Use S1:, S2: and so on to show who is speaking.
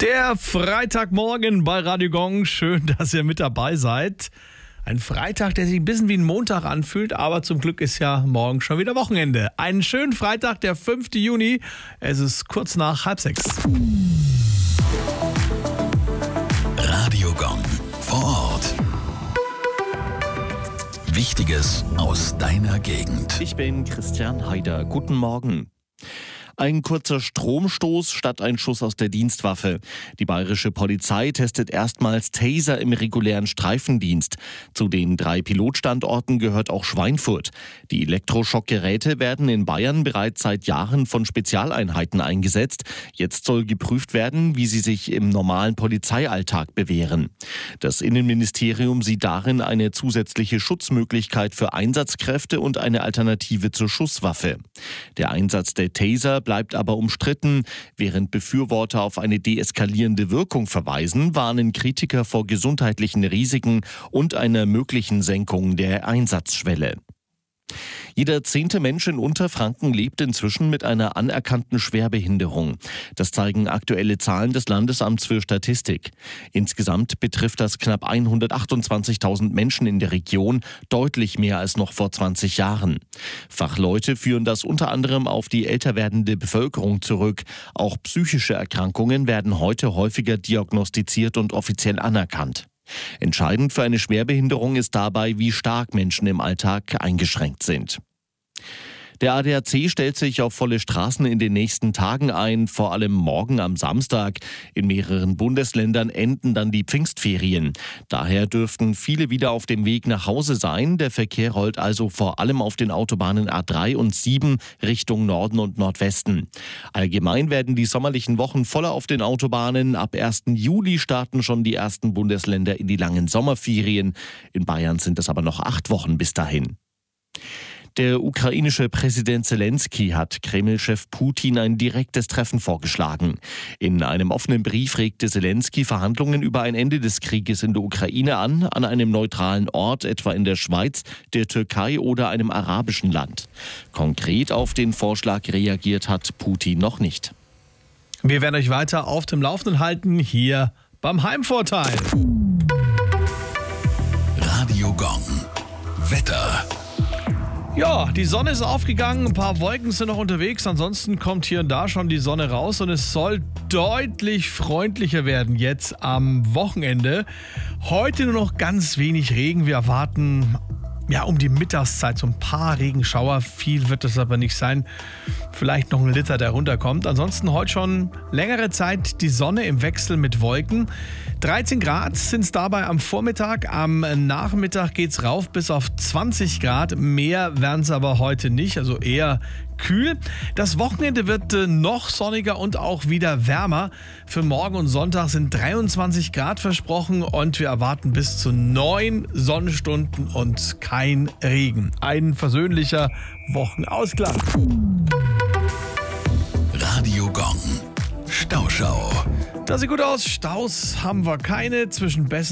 S1: Der Freitagmorgen bei Radio Gong. Schön, dass ihr mit dabei seid. Ein Freitag, der sich ein bisschen wie ein Montag anfühlt, aber zum Glück ist ja morgen schon wieder Wochenende. Einen schönen Freitag, der 5. Juni. Es ist kurz nach 5:30.
S2: Radio Gong vor Ort. Wichtiges aus deiner Gegend.
S3: Ich bin Christian Haider. Guten Morgen. Ein kurzer Stromstoß statt ein Schuss aus der Dienstwaffe. Die bayerische Polizei testet erstmals Taser im regulären Streifendienst. Zu den 3 Pilotstandorten gehört auch Schweinfurt. Die Elektroschockgeräte werden in Bayern bereits seit Jahren von Spezialeinheiten eingesetzt. Jetzt soll geprüft werden, wie sie sich im normalen Polizeialltag bewähren. Das Innenministerium sieht darin eine zusätzliche Schutzmöglichkeit für Einsatzkräfte und eine Alternative zur Schusswaffe. Der Einsatz der Taser bleibt aber umstritten. Während Befürworter auf eine deeskalierende Wirkung verweisen, warnen Kritiker vor gesundheitlichen Risiken und einer möglichen Senkung der Einsatzschwelle. Jeder 10. Mensch in Unterfranken lebt inzwischen mit einer anerkannten Schwerbehinderung. Das zeigen aktuelle Zahlen des Landesamts für Statistik. Insgesamt betrifft das knapp 128.000 Menschen in der Region, deutlich mehr als noch vor 20 Jahren. Fachleute führen das unter anderem auf die älter werdende Bevölkerung zurück. Auch psychische Erkrankungen werden heute häufiger diagnostiziert und offiziell anerkannt. Entscheidend für eine Schwerbehinderung ist dabei, wie stark Menschen im Alltag eingeschränkt sind. Der ADAC stellt sich auf volle Straßen in den nächsten Tagen ein, vor allem morgen am Samstag. In mehreren Bundesländern enden dann die Pfingstferien. Daher dürften viele wieder auf dem Weg nach Hause sein. Der Verkehr rollt also vor allem auf den Autobahnen A3 und 7 Richtung Norden und Nordwesten. Allgemein werden die sommerlichen Wochen voller auf den Autobahnen. Ab 1. Juli starten schon die ersten Bundesländer in die langen Sommerferien. In Bayern sind es aber noch 8 Wochen bis dahin. Der ukrainische Präsident Zelensky hat Kreml-Chef Putin ein direktes Treffen vorgeschlagen. In einem offenen Brief regte Zelensky Verhandlungen über ein Ende des Krieges in der Ukraine an einem neutralen Ort, etwa in der Schweiz, der Türkei oder einem arabischen Land. Konkret auf den Vorschlag reagiert hat Putin noch nicht.
S1: Wir werden euch weiter auf dem Laufenden halten, hier beim Heimvorteil.
S2: Radio Gong. Wetter.
S1: Ja, die Sonne ist aufgegangen, ein paar Wolken sind noch unterwegs, ansonsten kommt hier und da schon die Sonne raus und es soll deutlich freundlicher werden jetzt am Wochenende. Heute nur noch ganz wenig Regen, wir erwarten um die Mittagszeit so ein paar Regenschauer, viel wird es aber nicht sein, vielleicht noch ein Liter, der runterkommt. Ansonsten heute schon längere Zeit die Sonne im Wechsel mit Wolken. 13 Grad sind es dabei am Vormittag, am Nachmittag geht es rauf bis auf 20 Grad, mehr werden es aber heute nicht, also eher kühl. Das Wochenende wird noch sonniger und auch wieder wärmer. Für morgen und Sonntag sind 23 Grad versprochen und wir erwarten bis zu 9 Sonnenstunden und kein Regen. Ein versöhnlicher Wochenausklang.
S2: Radio Gong. Stauschau.
S1: Das sieht gut aus. Staus haben wir keine zwischen Bessel